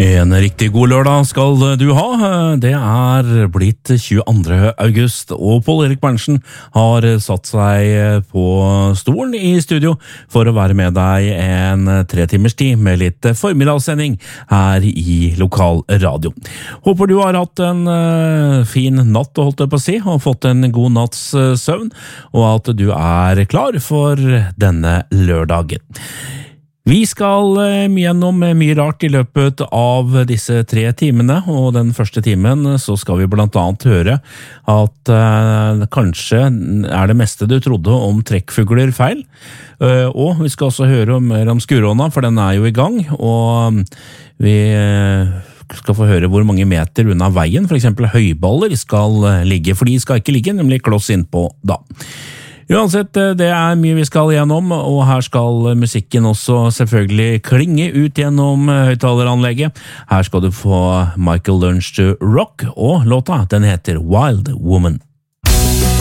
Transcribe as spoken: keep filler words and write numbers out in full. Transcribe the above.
En riktig god lørdag skal du ha. Det er blitt tjueandre august, og Pål Erik Berntsen har satt seg på stolen i studio for å være med deg en tre timers tid med litt formiddagssending her i lokal radio. Håper du har hatt en fin natt, holdt jeg på å si, og fått en god natts søvn, og at du er klar for denne lørdagen. Vi skal gjennom mye rart i løpet av disse tre timene, og den første timen så skal vi blant annet høre at eh, kanskje er det meste du trodde om trekkfugler feil, uh, og vi skal også høre mer om skurråna, for den er jo i gang, og vi skal få høre hvor mange meter unna veien, for eksempel høyballer, skal ligge, for de skal ikke ligge, nemlig kloss innpå da. Uansett, det er mye vi skal gjennom, og her skal musikken også selvfølgelig klinge ut gjennom høyttaleranlegget. Her skal du få Michael Learns to Rock, og låta den heter Wild Woman.